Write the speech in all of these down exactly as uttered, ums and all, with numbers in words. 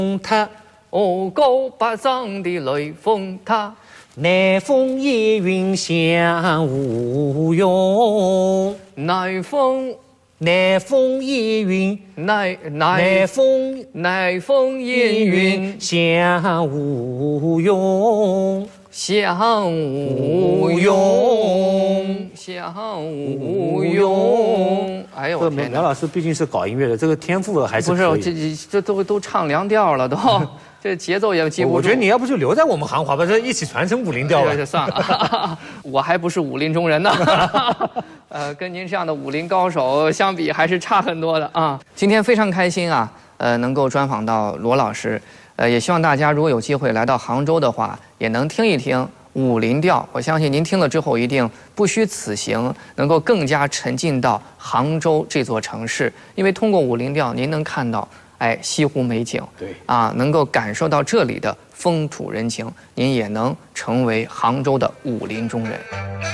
它哦，高八丈的雷峰塔， 南风一云响无用， 南风南风一云， 南南南风南风阴云响无用， 响无用，响无用。哎呦，我这天哪！ 苗老师毕竟是搞音乐的，这个天赋还是不是， 可以这这这都都唱凉调了，都这节奏也记不住。 我觉得你要不就留在我们行话吧，这一起传承武林调吧。 就算了，我还不是武林中人呢。呃，跟您这样的武林高手相比，还是差很多的啊。今天非常开心啊，呃，能够专访到罗老师，呃，也希望大家如果有机会来到杭州的话，也能听一听武林调。我相信您听了之后，一定不虚此行，能够更加沉浸到杭州这座城市，因为通过武林调，您能看到。哎，西湖美景， 对啊，能够感受到这里的风土人情，您也能成为杭州的武林中人。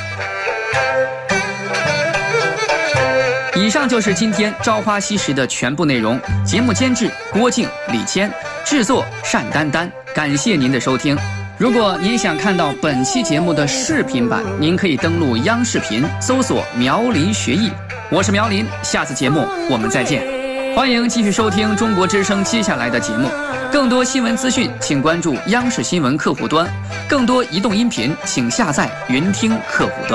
以上就是今天《朝花夕拾》的全部内容。节目监制郭靖、李谦，制作单丹丹。感谢您的收听。如果您想看到本期节目的视频版，您可以登录央视频搜索“苗林学艺”。我是苗林，下次节目我们再见。欢迎继续收听中国之声接下来的节目，更多新闻资讯请关注央视新闻客户端，更多移动音频请下载云听客户端。